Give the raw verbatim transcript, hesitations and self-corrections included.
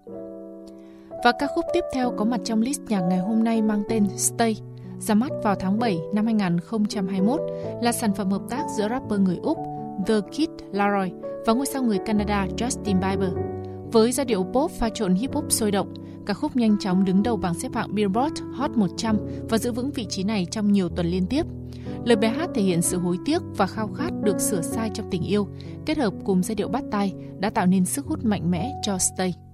Và ca khúc tiếp theo có mặt trong list nhạc ngày hôm nay mang tên Stay, ra mắt vào tháng bảy năm hai không hai mốt, là sản phẩm hợp tác giữa rapper người Úc The Kid Laroi và ngôi sao người Canada Justin Bieber. Với giai điệu pop pha trộn hip hop sôi động, ca khúc nhanh chóng đứng đầu bảng xếp hạng Billboard Hot một trăm và giữ vững vị trí này trong nhiều tuần liên tiếp. Lời bài hát thể hiện sự hối tiếc và khao khát được sửa sai trong tình yêu, kết hợp cùng giai điệu bắt tai đã tạo nên sức hút mạnh mẽ cho Stay.